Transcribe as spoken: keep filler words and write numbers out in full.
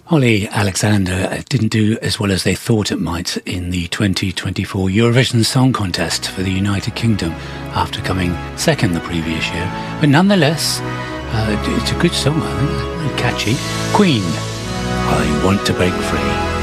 Holly Alexander didn't do as well as they thought it might in the twenty twenty-four Eurovision Song Contest for the United Kingdom after coming second the previous year. But nonetheless, uh, it's a good song, I think. Very catchy. Queen, I Want to Break Free.